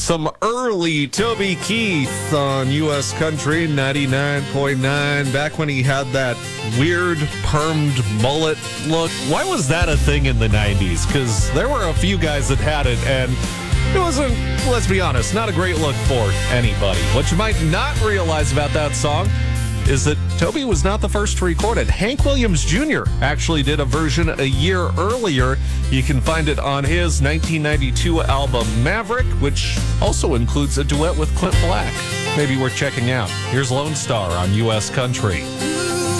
Some early Toby Keith on U.S. Country 99.9, back when he had that weird permed mullet look. Why was that a thing in the 90s? Because there were a few guys that had it, and it wasn't, let's be honest, not a great look for anybody. What you might not realize about that song is that Toby was not the first to record it. Hank Williams Jr. actually did a version a year earlier. You can find it on his 1992 album Maverick, which also includes a duet with Clint Black. Maybe worth checking out. Here's Lone Star on U.S. Country.